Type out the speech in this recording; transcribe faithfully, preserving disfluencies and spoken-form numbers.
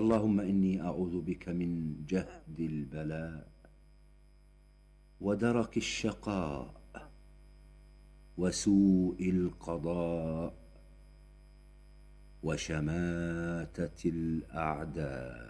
اللهم إني أعوذ بك من جهد البلاء ودرك الشقاء وسوء القضاء وشماتة الأعداء.